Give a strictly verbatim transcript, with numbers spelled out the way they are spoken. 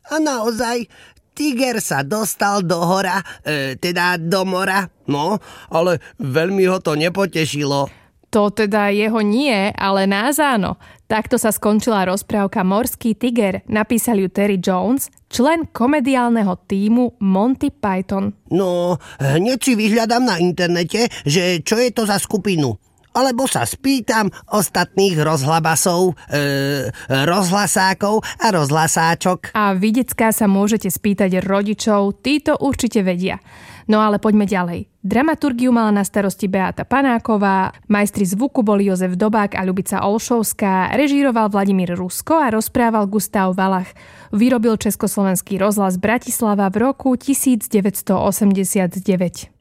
A naozaj, tiger sa dostal do hora, e, teda do mora. No, ale veľmi ho to nepotešilo. To teda jeho nie, ale nás áno. Takto sa skončila rozprávka Morský tiger. Napísal ju Terry Jones, člen komediálneho tímu Monty Python. No, hneď si vyhľadám na internete, že čo je to za skupinu. Alebo sa spýtam ostatných rozhlabasov, e, rozhlasákov a rozhlasáčok. A videcká sa môžete spýtať rodičov, tí to určite vedia. No ale poďme ďalej. Dramaturgiu mala na starosti Beáta Panáková, majstri zvuku boli Jozef Dobák a Ľubica Olšovská, režíroval Vladimír Rusko a rozprával Gustav Valach. Vyrobil Československý rozhlas Bratislava v roku devätnásť osemdesiatdeväť.